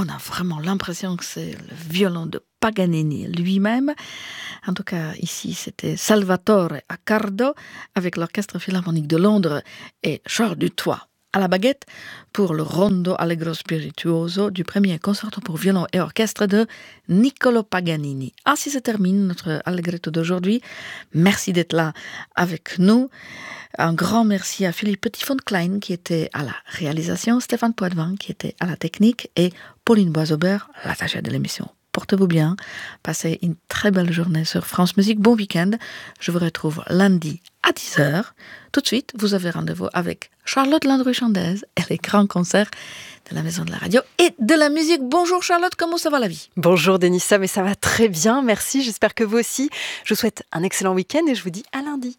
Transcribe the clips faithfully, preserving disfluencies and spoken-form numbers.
on a vraiment l'impression que c'est le violon de Paganini lui-même. En tout cas, ici, c'était Salvatore Accardo avec l'Orchestre Philharmonique de Londres et Charles Dutoit à la baguette pour le Rondo Allegro Spirituoso du premier concerto pour violon et orchestre de Niccolò Paganini. Ainsi se termine notre Allegretto d'aujourd'hui. Merci d'être là avec nous. Un grand merci à Philippe Petit-Fonte-Klein qui était à la réalisation, Stéphane Poitvin qui était à la technique et Pauline Boisaubert, l'attachée de l'émission. Portez-vous bien, passez une très belle journée sur France Musique, bon week-end. Je vous retrouve lundi à dix heures. Tout de suite, vous avez rendez-vous avec Charlotte Landry-Chandez et les grands concerts de la Maison de la Radio et de la musique. Bonjour Charlotte, comment ça va la vie ? Bonjour Denissa, mais ça va très bien, merci. J'espère que vous aussi. Je vous souhaite un excellent week-end et je vous dis à lundi.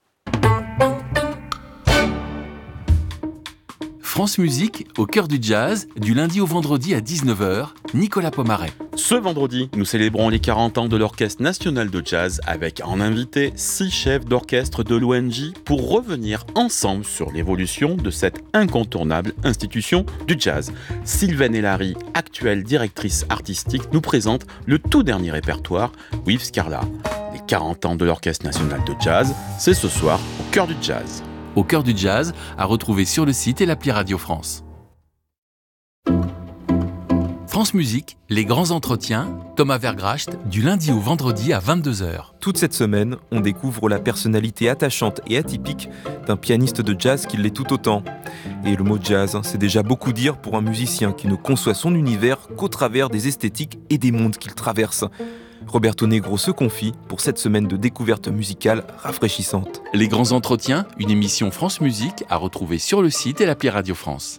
France Musique, au cœur du jazz, du lundi au vendredi à dix-neuf heures, Nicolas Pomaret. Ce vendredi, nous célébrons les quarante ans de l'Orchestre National de Jazz avec en invité six chefs d'orchestre de l'O N J pour revenir ensemble sur l'évolution de cette incontournable institution du jazz. Sylvaine Elary, actuelle directrice artistique, nous présente le tout dernier répertoire, With Scarla. Les quarante ans de l'Orchestre National de Jazz, c'est ce soir au cœur du jazz. Au cœur du jazz, à retrouver sur le site et l'appli Radio France. France Musique, les grands entretiens, Thomas Vergracht, du lundi au vendredi à vingt-deux heures. Toute cette semaine, on découvre la personnalité attachante et atypique d'un pianiste de jazz qui l'est tout autant. Et le mot jazz, c'est déjà beaucoup dire pour un musicien qui ne conçoit son univers qu'au travers des esthétiques et des mondes qu'il traverse. Roberto Negro se confie pour cette semaine de découverte musicale rafraîchissante. Les grands entretiens, une émission France Musique à retrouver sur le site et l'appli Radio France.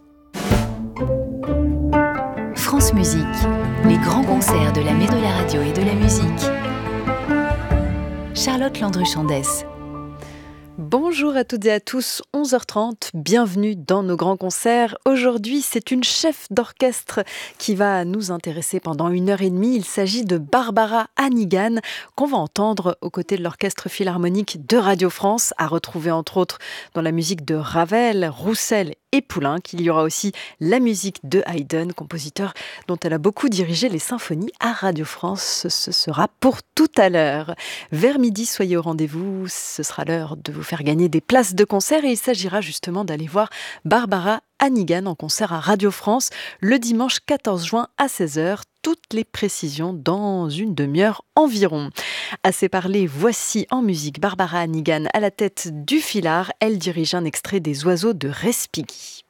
France Musique, les grands concerts de la Maison de la Radio et de la musique. Charlotte Landry-Chandez. Bonjour à toutes et à tous, onze heures trente, bienvenue dans nos grands concerts. Aujourd'hui, c'est une chef d'orchestre qui va nous intéresser pendant une heure et demie. Il s'agit de Barbara Hannigan, qu'on va entendre aux côtés de l'Orchestre Philharmonique de Radio France, à retrouver entre autres dans la musique de Ravel, Roussel et Poulenc. Il y aura aussi la musique de Haydn, compositeur dont elle a beaucoup dirigé les symphonies à Radio France. Ce sera pour tout à l'heure. Vers midi, soyez au rendez-vous. Ce sera l'heure de vous faire gagner des places de concert et il s'agira justement d'aller voir Barbara Hannigan en concert à Radio France le dimanche quatorze juin à seize heures. Toutes les précisions dans une demi-heure environ. Assez parlé, voici en musique Barbara Hannigan à la tête du Philhar. Elle dirige un extrait des Oiseaux de Respighi.